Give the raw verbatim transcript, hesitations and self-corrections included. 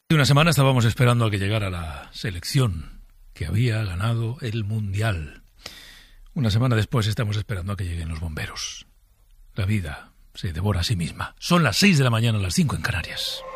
Una semana estábamos esperando a que llegara la selección que había ganado el Mundial. Una semana después estamos esperando a que lleguen los bomberos. La vida se devora a sí misma. Son las seis de la mañana, las cinco en Canarias.